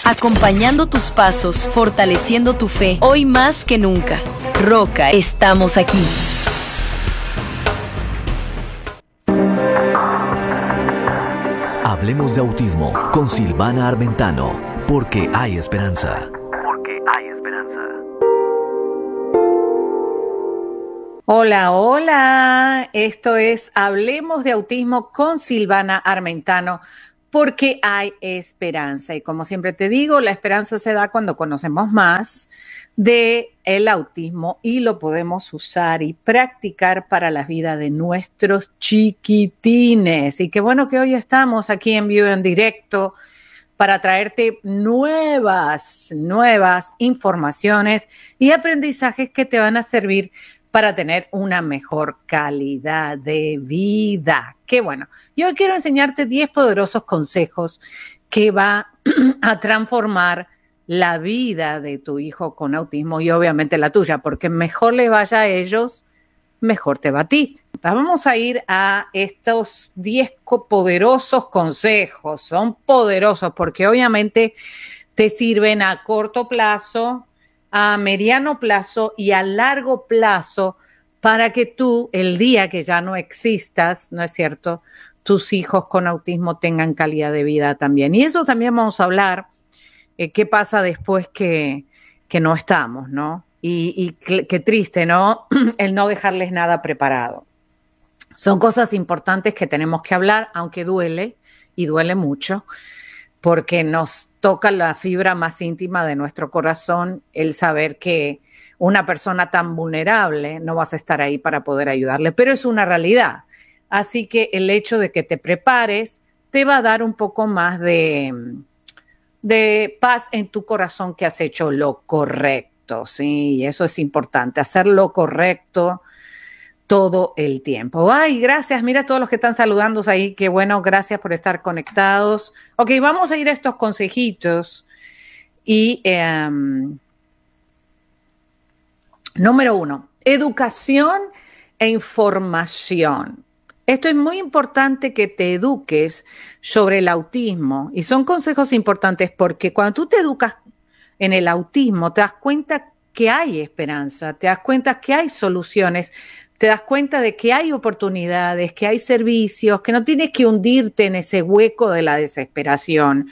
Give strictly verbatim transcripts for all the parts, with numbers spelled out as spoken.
Acompañando tus pasos, fortaleciendo tu fe. Hoy más que nunca. Roca, estamos aquí. Hablemos de autismo con Silvana Armentano, porque hay esperanza. Porque hay esperanza. Hola, hola. Esto es Hablemos de autismo con Silvana Armentano, porque hay esperanza. Y como siempre te digo, la esperanza se da cuando conocemos más de el autismo y lo podemos usar y practicar para la vida de nuestros chiquitines. Y qué bueno que hoy estamos aquí en vivo, en directo, para traerte nuevas, nuevas informaciones y aprendizajes que te van a servir para tener una mejor calidad de vida. Qué bueno. Yo hoy quiero enseñarte diez poderosos consejos que va a transformar la vida de tu hijo con autismo y obviamente la tuya, porque mejor les vaya a ellos, mejor te va a ti. Vamos a ir a estos diez poderosos consejos. Son poderosos porque obviamente te sirven a corto plazo, a mediano plazo y a largo plazo para que tú, el día que ya no existas, ¿no es cierto?, tus hijos con autismo tengan calidad de vida también. Y eso también vamos a hablar, eh, qué pasa después que, que no estamos, ¿no? Y, y qué triste, ¿no? El no dejarles nada preparado. Son cosas importantes que tenemos que hablar, aunque duele, y duele mucho, porque nos toca la fibra más íntima de nuestro corazón, el saber que una persona tan vulnerable no vas a estar ahí para poder ayudarle, pero es una realidad. Así que el hecho de que te prepares te va a dar un poco más de, de paz en tu corazón, que has hecho lo correcto, ¿sí? Y eso es importante, hacer lo correcto todo el tiempo. Ay, gracias. Mira todos los que están saludando ahí. Qué bueno, gracias por estar conectados. Ok, vamos a ir a estos consejitos. Y eh, número uno, educación e información. Esto es muy importante, que te eduques sobre el autismo. Y son consejos importantes porque cuando tú te educas en el autismo, te das cuenta que hay esperanza, te das cuenta que hay soluciones, te das cuenta de que hay oportunidades, que hay servicios, que no tienes que hundirte en ese hueco de la desesperación,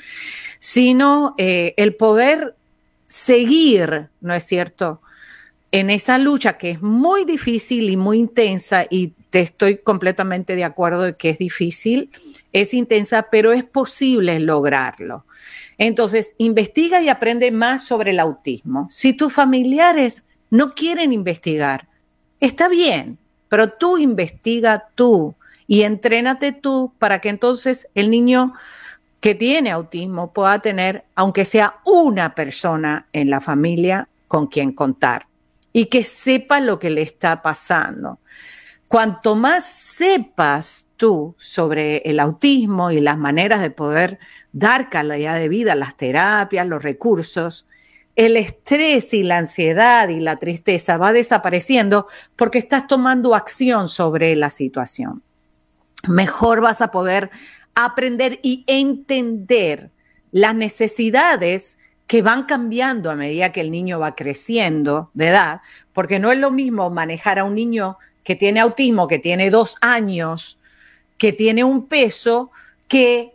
sino eh, el poder seguir, ¿no es cierto?, en esa lucha que es muy difícil y muy intensa, y te estoy completamente de acuerdo de que es difícil, es intensa, pero es posible lograrlo. Entonces, investiga y aprende más sobre el autismo. Si tus familiares no quieren investigar, está bien, pero tú investiga tú y entrénate tú para que entonces el niño que tiene autismo pueda tener, aunque sea una persona en la familia con quien contar y que sepa lo que le está pasando. Cuanto más sepas tú sobre el autismo y las maneras de poder dar calidad de vida, las terapias, los recursos, el estrés y la ansiedad y la tristeza va desapareciendo porque estás tomando acción sobre la situación. Mejor vas a poder aprender y entender las necesidades que van cambiando a medida que el niño va creciendo de edad, porque no es lo mismo manejar a un niño que tiene autismo, que tiene dos años, que tiene un peso, que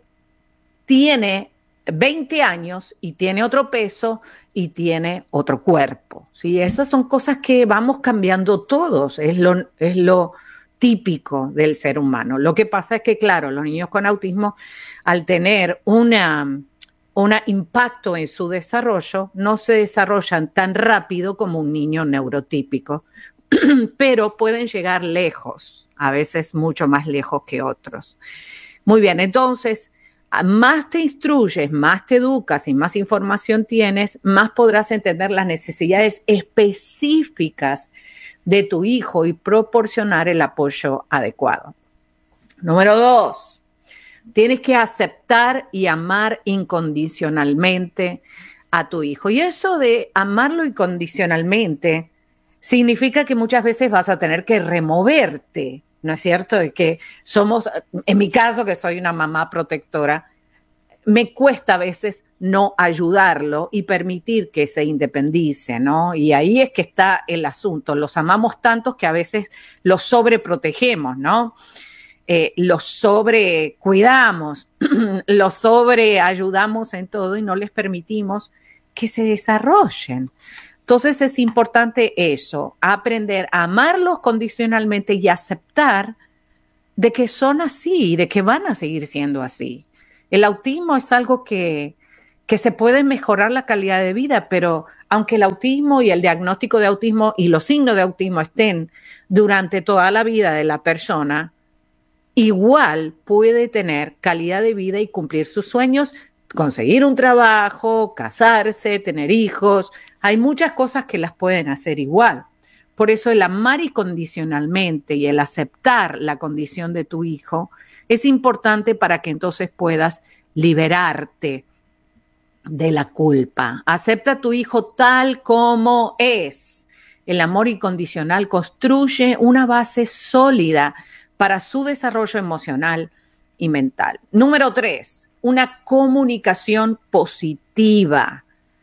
tiene veinte años y tiene otro peso y tiene otro cuerpo, ¿sí? Esas son cosas que vamos cambiando todos, es lo, es lo típico del ser humano. Lo que pasa es que, claro, los niños con autismo, al tener una, una impacto en su desarrollo, no se desarrollan tan rápido como un niño neurotípico, pero pueden llegar lejos, a veces mucho más lejos que otros. Muy bien, entonces, más te instruyes, más te educas y más información tienes, más podrás entender las necesidades específicas de tu hijo y proporcionar el apoyo adecuado. Número dos, tienes que aceptar y amar incondicionalmente a tu hijo. Y eso de amarlo incondicionalmente significa que muchas veces vas a tener que removerte, ¿no es cierto? Y que somos, en mi caso, que soy una mamá protectora, me cuesta a veces no ayudarlo y permitir que se independice, ¿no? Y ahí es que está el asunto. Los amamos tantos que a veces los sobreprotegemos, ¿no? Eh, los sobrecuidamos, los sobreayudamos en todo y no les permitimos que se desarrollen. Entonces es importante eso, aprender a amarlos condicionalmente y aceptar de que son así y de que van a seguir siendo así. El autismo es algo que, que se puede mejorar la calidad de vida, pero aunque el autismo y el diagnóstico de autismo y los signos de autismo estén durante toda la vida de la persona, igual puede tener calidad de vida y cumplir sus sueños, conseguir un trabajo, casarse, tener hijos. Hay muchas cosas que las pueden hacer igual. Por eso el amar incondicionalmente y el aceptar la condición de tu hijo es importante para que entonces puedas liberarte de la culpa. Acepta a tu hijo tal como es. El amor incondicional construye una base sólida para su desarrollo emocional y mental. Número tres, una comunicación positiva.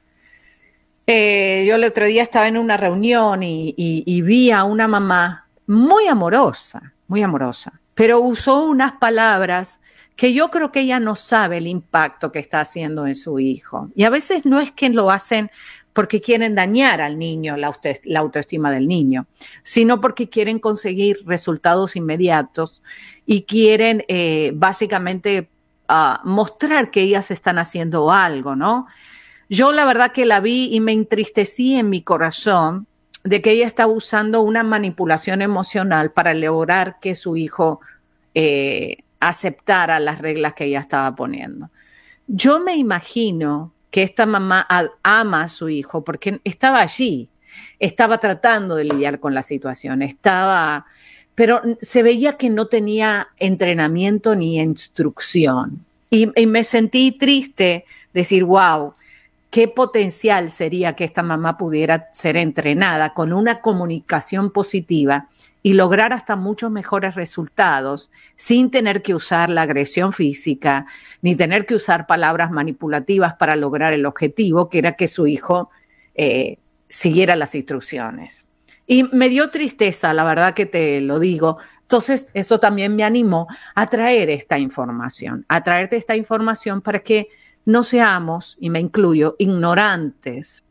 Eh, yo el otro día estaba en una reunión y, y, y vi a una mamá muy amorosa, muy amorosa, pero usó unas palabras que yo creo que ella no sabe el impacto que está haciendo en su hijo. Y a veces no es que lo hacen porque quieren dañar al niño, la, auto, la autoestima del niño, sino porque quieren conseguir resultados inmediatos y quieren eh, básicamente uh, mostrar que ellas están haciendo algo, ¿no? Yo la verdad que la vi y me entristecí en mi corazón de que ella estaba usando una manipulación emocional para lograr que su hijo eh, aceptara las reglas que ella estaba poniendo. Yo me imagino que esta mamá ama a su hijo porque estaba allí, estaba tratando de lidiar con la situación, estaba, pero se veía que no tenía entrenamiento ni instrucción. Y, y me sentí triste decir, wow, qué potencial sería que esta mamá pudiera ser entrenada con una comunicación positiva y lograr hasta muchos mejores resultados sin tener que usar la agresión física ni tener que usar palabras manipulativas para lograr el objetivo, que era que su hijo eh, siguiera las instrucciones. Y me dio tristeza, la verdad que te lo digo. Entonces, eso también me animó a traer esta información, a traerte esta información para que no seamos, y me incluyo, ignorantes.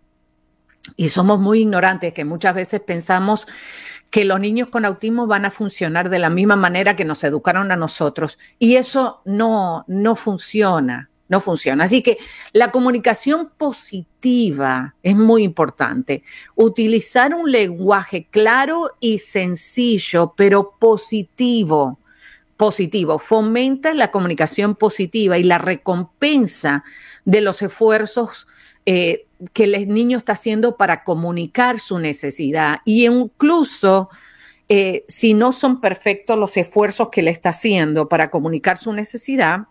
Y somos muy ignorantes, que muchas veces pensamos que los niños con autismo van a funcionar de la misma manera que nos educaron a nosotros. Y eso no, no funciona, no funciona. Así que la comunicación positiva es muy importante. Utilizar un lenguaje claro y sencillo, pero positivo. Positivo, fomenta la comunicación positiva y la recompensa de los esfuerzos eh, que el niño está haciendo para comunicar su necesidad. Y incluso eh, si no son perfectos los esfuerzos que le está haciendo para comunicar su necesidad,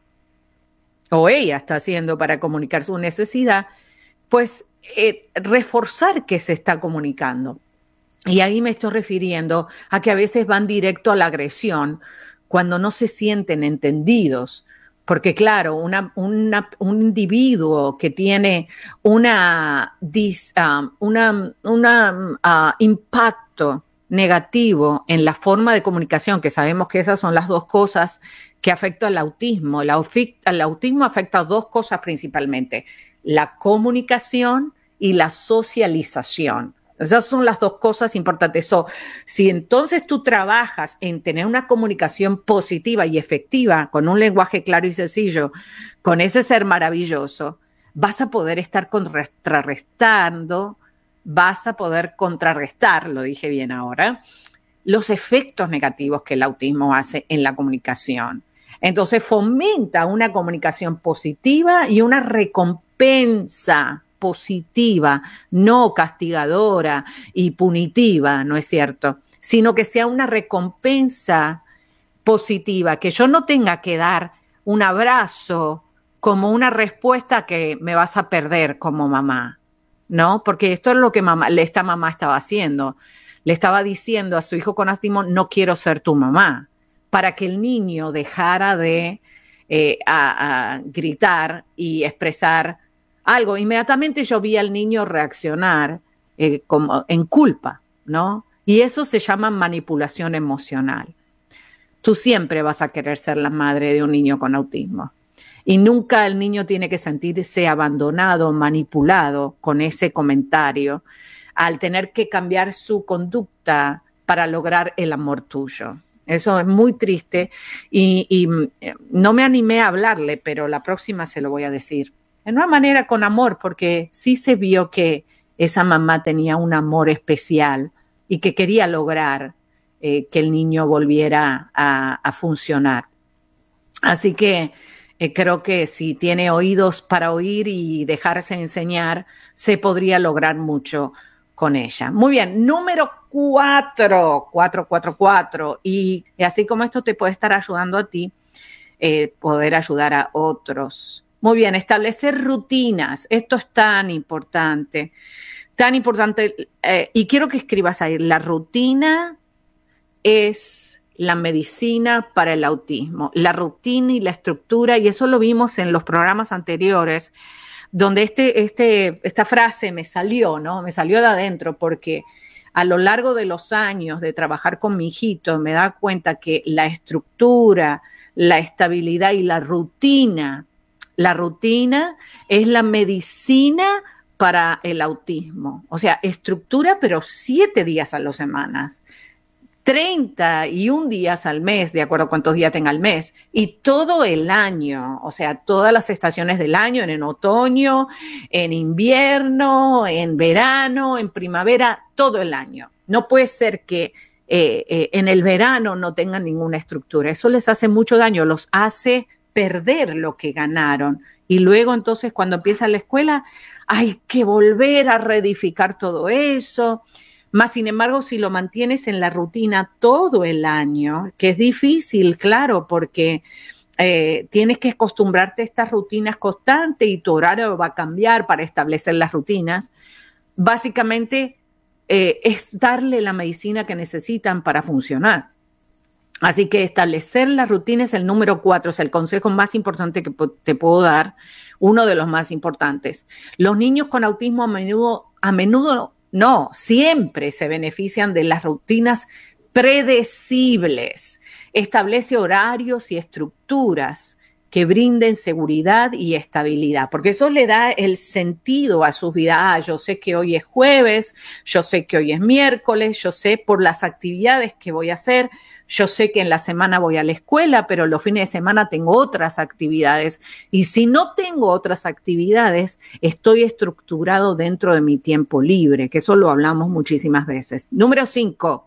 o ella está haciendo para comunicar su necesidad, pues eh, reforzar que se está comunicando. Y ahí me estoy refiriendo a que a veces van directo a la agresión, cuando no se sienten entendidos, porque claro, una, una, un individuo que tiene una, dis, uh, una, una uh, impacto negativo en la forma de comunicación, que sabemos que esas son las dos cosas que afectan al autismo. El, el autismo afecta a dos cosas principalmente, la comunicación y la socialización. Esas son las dos cosas importantes. So, si entonces tú trabajas en tener una comunicación positiva y efectiva, con un lenguaje claro y sencillo, con ese ser maravilloso, vas a poder estar contrarrestando, vas a poder contrarrestar, lo dije bien ahora, los efectos negativos que el autismo hace en la comunicación. Entonces fomenta una comunicación positiva y una recompensa positiva, no castigadora y punitiva, ¿no es cierto? Sino que sea una recompensa positiva, que yo no tenga que dar un abrazo como una respuesta que me vas a perder como mamá, ¿no? Porque esto es lo que mamá, esta mamá estaba haciendo. Le estaba diciendo a su hijo con autismo, no quiero ser tu mamá, para que el niño dejara de eh, a, a gritar y expresar algo. Inmediatamente yo vi al niño reaccionar eh, como en culpa, ¿no? Y eso se llama manipulación emocional. Tú siempre vas a querer ser la madre de un niño con autismo. Y nunca el niño tiene que sentirse abandonado, manipulado con ese comentario, al tener que cambiar su conducta para lograr el amor tuyo. Eso es muy triste y, y no me animé a hablarle, pero la próxima se lo voy a decir. De una manera con amor, porque sí se vio que esa mamá tenía un amor especial y que quería lograr eh, que el niño volviera a, a funcionar. Así que eh, creo que si tiene oídos para oír y dejarse enseñar, se podría lograr mucho con ella. Muy bien, número cuatro, cuatro, cuatro, cuatro. Y así como esto te puede estar ayudando a ti, eh, poder ayudar a otros. Muy bien, establecer rutinas. Esto es tan importante, tan importante. Eh, y quiero que escribas ahí, la rutina es la medicina para el autismo. La rutina y la estructura, y eso lo vimos en los programas anteriores, donde este, este, esta frase me salió, ¿no? Me salió de adentro porque a lo largo de los años de trabajar con mi hijito me da cuenta que la estructura, la estabilidad y la rutina, la rutina es la medicina para el autismo. O sea, estructura, pero siete días a la semana. treinta y un días al mes, de acuerdo a cuántos días tenga el mes, y todo el año, o sea, todas las estaciones del año, en otoño, en invierno, en verano, en primavera, todo el año. No puede ser que eh, eh, en el verano no tengan ninguna estructura. Eso les hace mucho daño, los hace perder lo que ganaron. Y luego entonces cuando empieza la escuela hay que volver a reedificar todo eso. Más sin embargo, si lo mantienes en la rutina todo el año, que es difícil, claro, porque eh, tienes que acostumbrarte a estas rutinas constantes y tu horario va a cambiar para establecer las rutinas, básicamente eh, es darle la medicina que necesitan para funcionar. Así que establecer la rutina es el número cuatro, es el consejo más importante que te puedo dar, uno de los más importantes. Los niños con autismo a menudo, a menudo no, siempre se benefician de las rutinas predecibles. Establece horarios y estructuras que brinden seguridad y estabilidad, porque eso le da el sentido a sus vidas. Ah, yo sé que hoy es jueves, yo sé que hoy es miércoles, yo sé por las actividades que voy a hacer, yo sé que en la semana voy a la escuela, pero los fines de semana tengo otras actividades. Y si no tengo otras actividades, estoy estructurado dentro de mi tiempo libre, que eso lo hablamos muchísimas veces. Número cinco,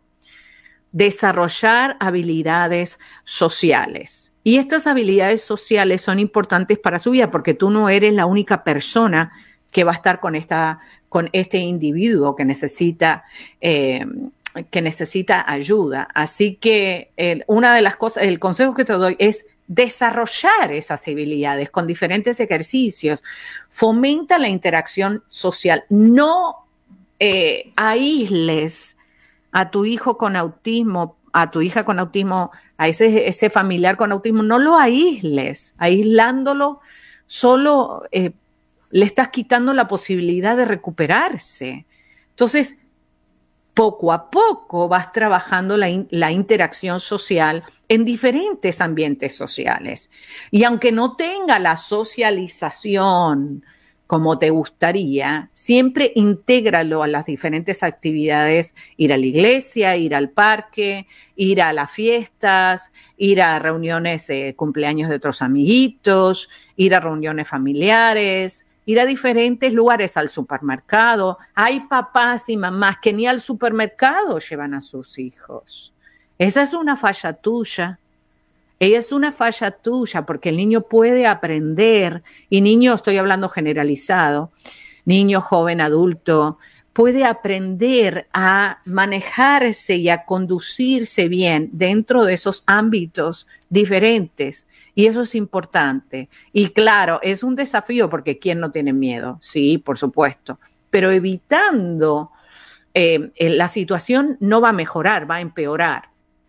desarrollar habilidades sociales. Y estas habilidades sociales son importantes para su vida porque tú no eres la única persona que va a estar con, esta, con este individuo que necesita, eh, que necesita ayuda. Así que eh, una de las cosas, el consejo que te doy es desarrollar esas habilidades con diferentes ejercicios. Fomenta la interacción social. No eh, aísles a tu hijo con autismo, a tu hija con autismo, a ese, ese familiar con autismo, no lo aísles. Aislándolo solo eh, le estás quitando la posibilidad de recuperarse. Entonces, poco a poco vas trabajando la, in, la interacción social en diferentes ambientes sociales. Y aunque no tenga la socialización como te gustaría, siempre intégralo a las diferentes actividades, ir a la iglesia, ir al parque, ir a las fiestas, ir a reuniones de eh, cumpleaños de otros amiguitos, ir a reuniones familiares, ir a diferentes lugares, al supermercado. Hay papás y mamás que ni al supermercado llevan a sus hijos. Esa es una falla tuya. Ella es una falla tuya porque el niño puede aprender, y niño estoy hablando generalizado, niño, joven, adulto, puede aprender a manejarse y a conducirse bien dentro de esos ámbitos diferentes. Y eso es importante. Y claro, es un desafío porque ¿quién no tiene miedo? Sí, por supuesto. Pero evitando, eh, la situación no va a mejorar, va a empeorar.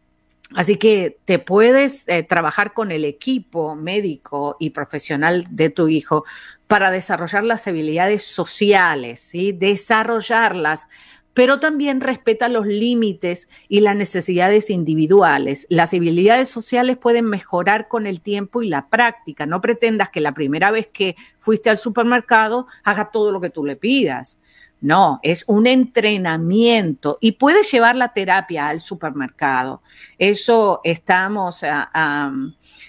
Así que te puedes eh, trabajar con el equipo médico y profesional de tu hijo para desarrollar las habilidades sociales, ¿sí? Desarrollarlas, pero también respeta los límites y las necesidades individuales. Las habilidades sociales pueden mejorar con el tiempo y la práctica. No pretendas que la primera vez que fuiste al supermercado haga todo lo que tú le pidas. No, es un entrenamiento y puedes llevar la terapia al supermercado. Eso estamos, uh, um,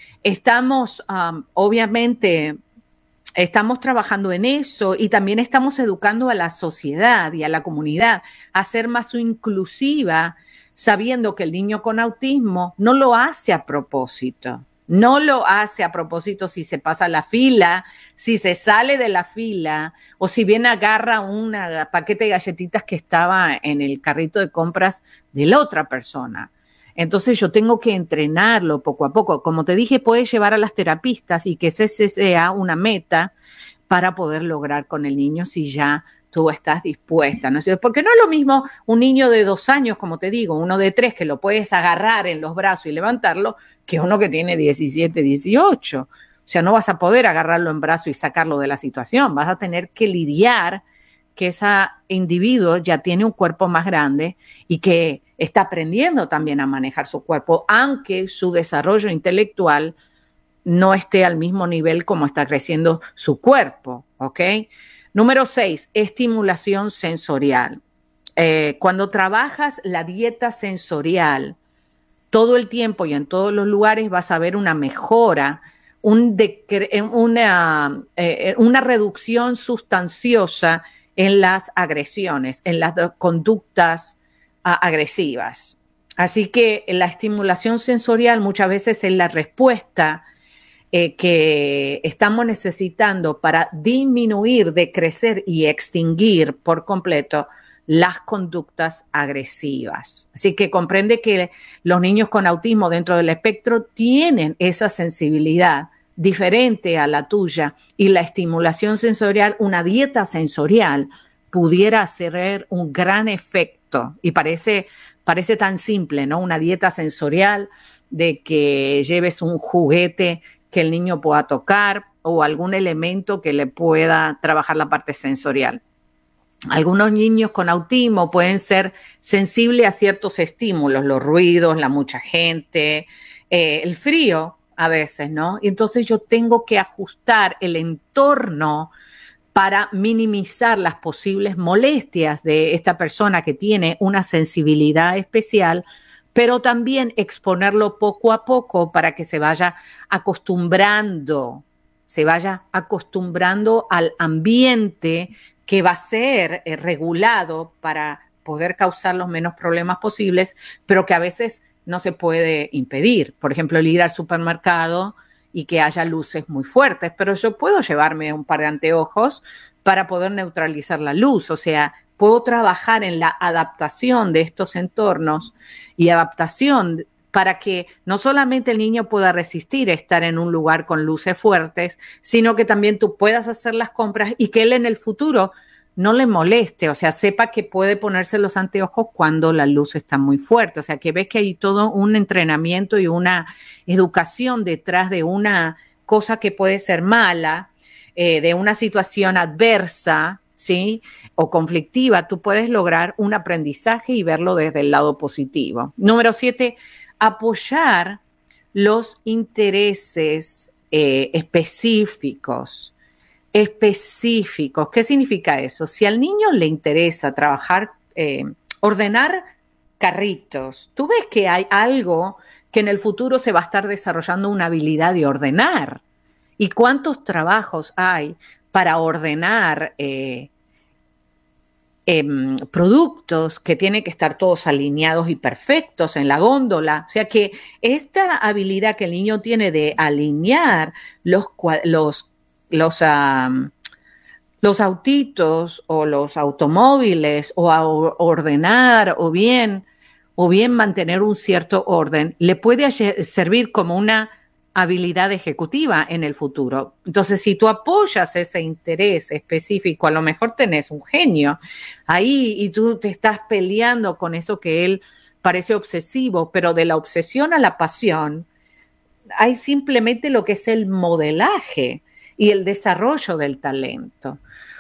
estamos um, obviamente, estamos trabajando en eso y también estamos educando a la sociedad y a la comunidad a ser más inclusiva, sabiendo que el niño con autismo no lo hace a propósito. No lo hace a propósito si se pasa la fila, si se sale de la fila o si bien agarra un paquete de galletitas que estaba en el carrito de compras de la otra persona. Entonces yo tengo que entrenarlo poco a poco. Como te dije, puedes llevar a las terapistas y que ese sea una meta para poder lograr con el niño si ya tú estás dispuesta, ¿no? Porque no es lo mismo un niño de dos años, como te digo, uno de tres que lo puedes agarrar en los brazos y levantarlo, que uno que tiene diecisiete, dieciocho. O sea, no vas a poder agarrarlo en brazos y sacarlo de la situación. Vas a tener que lidiar que ese individuo ya tiene un cuerpo más grande y que está aprendiendo también a manejar su cuerpo, aunque su desarrollo intelectual no esté al mismo nivel como está creciendo su cuerpo, ¿ok? Número seis, estimulación sensorial. Eh, cuando trabajas la dieta sensorial, todo el tiempo y en todos los lugares vas a ver una mejora, un decre- una, eh, una reducción sustanciosa en las agresiones, en las conductas uh, agresivas. Así que la estimulación sensorial muchas veces es la respuesta eh, que estamos necesitando para disminuir, decrecer y extinguir por completo las conductas agresivas. Así que comprende que los niños con autismo dentro del espectro tienen esa sensibilidad diferente a la tuya y la estimulación sensorial, una dieta sensorial pudiera hacer un gran efecto y parece, parece tan simple, ¿no? Una dieta sensorial de que lleves un juguete que el niño pueda tocar o algún elemento que le pueda trabajar la parte sensorial. Algunos niños con autismo pueden ser sensibles a ciertos estímulos, los ruidos, la mucha gente, eh, el frío a veces, ¿no? Y entonces yo tengo que ajustar el entorno para minimizar las posibles molestias de esta persona que tiene una sensibilidad especial, pero también exponerlo poco a poco para que se vaya acostumbrando, se vaya acostumbrando al ambiente que va a ser eh, regulado para poder causar los menos problemas posibles, pero que a veces no se puede impedir. Por ejemplo, el ir al supermercado y que haya luces muy fuertes, pero yo puedo llevarme un par de anteojos para poder neutralizar la luz, o sea, puedo trabajar en la adaptación de estos entornos y adaptación para que no solamente el niño pueda resistir estar en un lugar con luces fuertes, sino que también tú puedas hacer las compras y que él en el futuro no le moleste, o sea, sepa que puede ponerse los anteojos cuando la luz está muy fuerte, o sea, que ves que hay todo un entrenamiento y una educación detrás de una cosa que puede ser mala, eh, de una situación adversa, ¿sí? O conflictiva, tú puedes lograr un aprendizaje y verlo desde el lado positivo. Número siete, apoyar los intereses eh, específicos. Específicos. ¿Qué significa eso? Si al niño le interesa trabajar, eh, ordenar carritos, tú ves que hay algo que en el futuro se va a estar desarrollando una habilidad de ordenar. ¿Y cuántos trabajos hay para ordenar eh, eh, productos que tienen que estar todos alineados y perfectos en la góndola? O sea que esta habilidad que el niño tiene de alinear los, los, los, um, los autitos o los automóviles o a ordenar o bien, o bien mantener un cierto orden, le puede servir como una habilidad ejecutiva en el futuro. Entonces, si tú apoyas ese interés específico, a lo mejor tenés un genio ahí y tú te estás peleando con eso que él parece obsesivo, pero de la obsesión a la pasión hay simplemente lo que es el modelaje y el desarrollo del talento.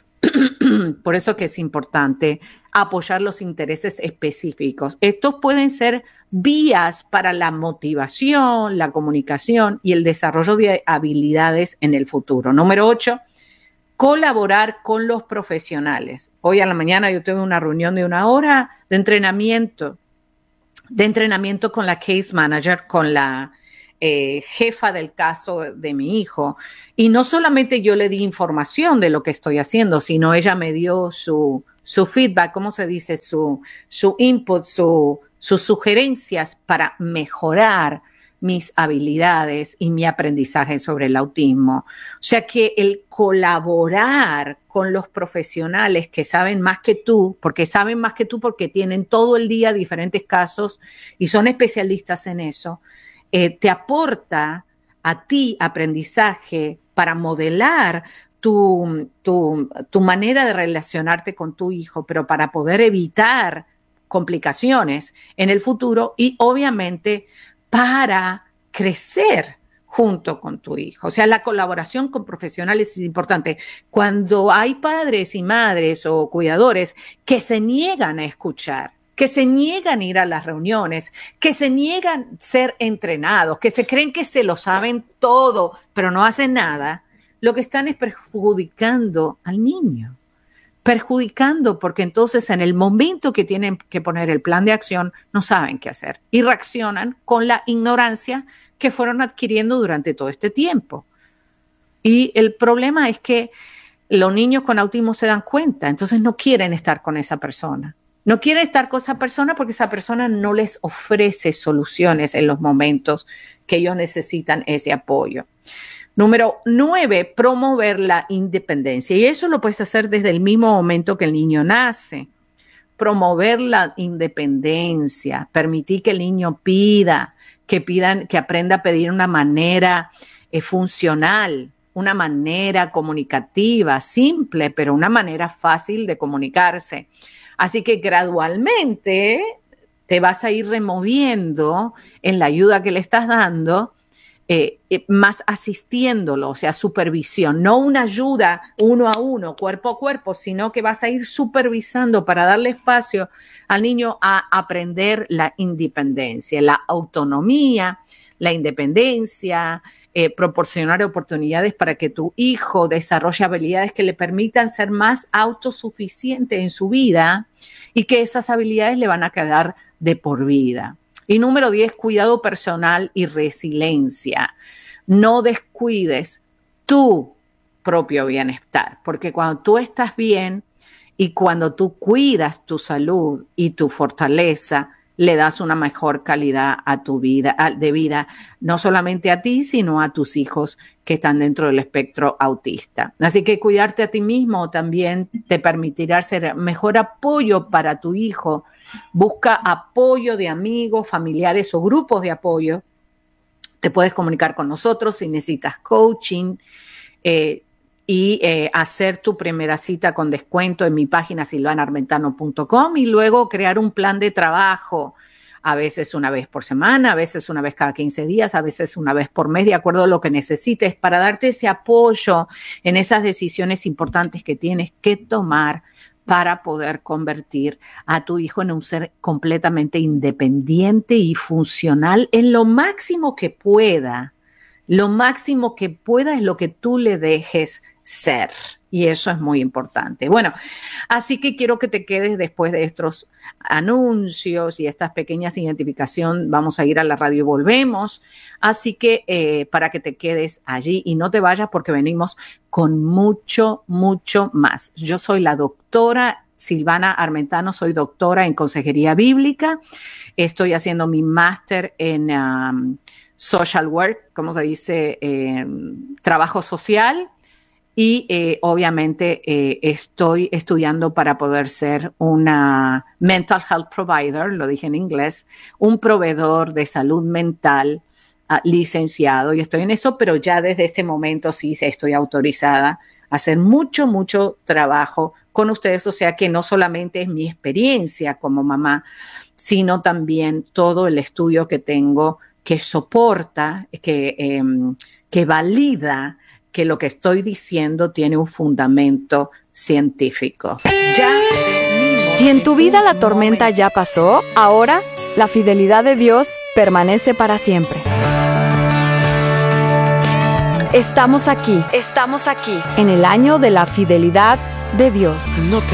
Por eso que es importante apoyar los intereses específicos. Estos pueden ser vías para la motivación, la comunicación y el desarrollo de habilidades en el futuro. Número ocho, colaborar con los profesionales. Hoy a la mañana yo tuve una reunión de una hora de entrenamiento, de entrenamiento con la case manager, con la Eh, jefa del caso de mi hijo, y no solamente yo le di información de lo que estoy haciendo, sino ella me dio su, su feedback, ¿cómo se dice? Su, su input, su, sus sugerencias para mejorar mis habilidades y mi aprendizaje sobre el autismo. O sea que el colaborar con los profesionales que saben más que tú, porque saben más que tú porque tienen todo el día diferentes casos y son especialistas en eso, Eh, te aporta a ti aprendizaje para modelar tu, tu, tu manera de relacionarte con tu hijo, pero para poder evitar complicaciones en el futuro y obviamente para crecer junto con tu hijo. O sea, la colaboración con profesionales es importante. Cuando hay padres y madres o cuidadores que se niegan a escuchar, que se niegan a ir a las reuniones, que se niegan a ser entrenados, que se creen que se lo saben todo, pero no hacen nada, lo que están es perjudicando al niño. Perjudicando porque entonces en el momento que tienen que poner el plan de acción no saben qué hacer y reaccionan con la ignorancia que fueron adquiriendo durante todo este tiempo. Y el problema es que los niños con autismo se dan cuenta, entonces no quieren estar con esa persona. No quieren estar con esa persona porque esa persona no les ofrece soluciones en los momentos que ellos necesitan ese apoyo. Número nueve, promover la independencia. Y eso lo puedes hacer desde el mismo momento que el niño nace. Promover la independencia, permitir que el niño pida, que pidan, que aprenda a pedir de una manera eh, funcional, una manera comunicativa, simple, pero una manera fácil de comunicarse. Así que gradualmente te vas a ir removiendo en la ayuda que le estás dando, eh, eh, más asistiéndolo, o sea, supervisión, no una ayuda uno a uno, cuerpo a cuerpo, sino que vas a ir supervisando para darle espacio al niño a aprender la independencia, la autonomía, la independencia, Eh, proporcionar oportunidades para que tu hijo desarrolle habilidades que le permitan ser más autosuficiente en su vida y que esas habilidades le van a quedar de por vida. Y número diez, cuidado personal y resiliencia. No descuides tu propio bienestar, porque cuando tú estás bien y cuando tú cuidas tu salud y tu fortaleza, le das una mejor calidad a tu vida, de vida, no solamente a ti, sino a tus hijos que están dentro del espectro autista. Así que cuidarte a ti mismo también te permitirá ser mejor apoyo para tu hijo. Busca apoyo de amigos, familiares o grupos de apoyo. Te puedes comunicar con nosotros si necesitas coaching, eh, y eh, hacer tu primera cita con descuento en mi página silvana armentano punto com y luego crear un plan de trabajo, a veces una vez por semana, a veces una vez cada quince días, a veces una vez por mes, de acuerdo a lo que necesites, para darte ese apoyo en esas decisiones importantes que tienes que tomar para poder convertir a tu hijo en un ser completamente independiente y funcional en lo máximo que pueda. Lo máximo que pueda es lo que tú le dejes ser. Y eso es muy importante. Bueno, así que quiero que te quedes después de estos anuncios y estas pequeñas identificaciones. Vamos a ir a la radio y volvemos. Así que eh, para que te quedes allí y no te vayas porque venimos con mucho, mucho más. Yo soy la doctora Silvana Armentano, soy doctora en consejería bíblica. Estoy haciendo mi máster en Um, social work, como se dice, eh, trabajo social y eh, obviamente eh, estoy estudiando para poder ser una mental health provider, lo dije en inglés, un proveedor de salud mental uh, licenciado y estoy en eso, pero ya desde este momento sí estoy autorizada a hacer mucho, mucho trabajo con ustedes, o sea que no solamente es mi experiencia como mamá, sino también todo el estudio que tengo que soporta, que, eh, que valida que lo que estoy diciendo tiene un fundamento científico. Ya si en tu vida la tormenta ya pasó, ahora la fidelidad de Dios permanece para siempre. Estamos aquí, estamos aquí, en el año de la fidelidad de Dios. No te